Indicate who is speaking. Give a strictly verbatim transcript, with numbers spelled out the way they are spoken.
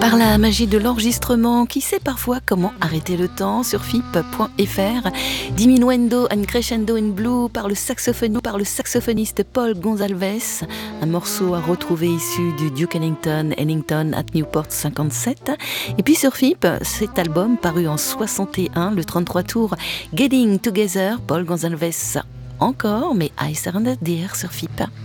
Speaker 1: Par la magie de l'enregistrement, qui sait parfois comment arrêter le temps sur F I P point F R. Diminuendo and Crescendo in Blue par le, saxophone, par le saxophoniste Paul Gonsalves, un morceau à retrouver issu du Duke Ellington, Ellington at Newport cinquante-sept. Et puis sur F I P, cet album paru en soixante et un, le trente-trois tours, Getting Together, Paul Gonsalves encore, mais I Surrender Dear sur F I P.